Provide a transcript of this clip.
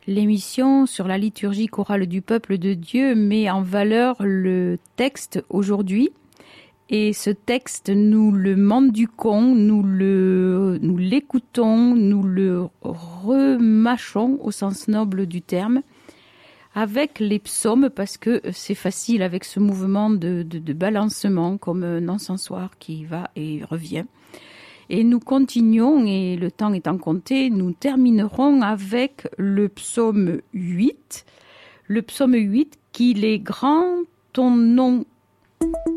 L'émission sur la liturgie chorale du peuple de Dieu met en valeur le texte aujourd'hui. Et ce texte, nous le mendiquons, nous l'écoutons, nous le remâchons au sens noble du terme, avec les psaumes, parce que c'est facile avec ce mouvement de balancement, comme un encensoir qui va et revient. Et nous continuons, et le temps étant compté, nous terminerons avec le psaume 8. Le psaume 8, qu'il est grand ton nom